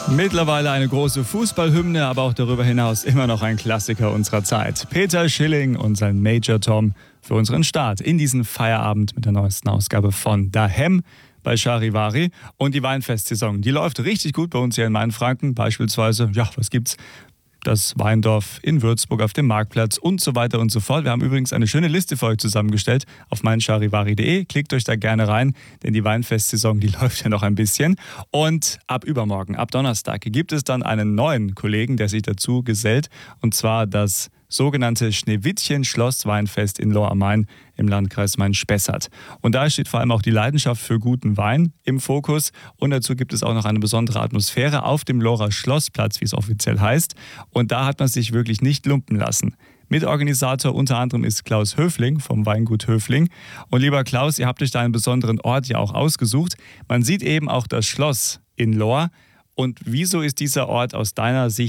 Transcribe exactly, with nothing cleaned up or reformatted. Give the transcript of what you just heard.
Mittlerweile eine große Fußballhymne, aber auch darüber hinaus immer noch ein Klassiker unserer Zeit. Peter Schilling und sein Major Tom für unseren Start in diesen Feierabend mit der neuesten Ausgabe von Daheim bei Charivari. Und die Weinfestsaison, die läuft richtig gut bei uns hier in Mainfranken. Beispielsweise, ja, was gibt's? Das Weindorf in Würzburg auf dem Marktplatz und so weiter und so fort. Wir haben übrigens eine schöne Liste für euch zusammengestellt auf meincharivari punkt de. Klickt euch da gerne rein, denn die Weinfestsaison, die läuft ja noch ein bisschen. Und ab übermorgen, ab Donnerstag, gibt es dann einen neuen Kollegen, der sich dazu gesellt. Und zwar das sogenannte Schneewittchen-Schloss-Weinfest in Lohr am Main im Landkreis Main-Spessart. Und da steht vor allem auch die Leidenschaft für guten Wein im Fokus. Und dazu gibt es auch noch eine besondere Atmosphäre auf dem Lohrer Schlossplatz, wie es offiziell heißt. Und da hat man sich wirklich nicht lumpen lassen. Mitorganisator unter anderem ist Klaus Höfling vom Weingut Höfling. Und lieber Klaus, ihr habt euch da einen besonderen Ort ja auch ausgesucht. Man sieht eben auch das Schloss in Lohr. Und wieso ist dieser Ort aus deiner Sicht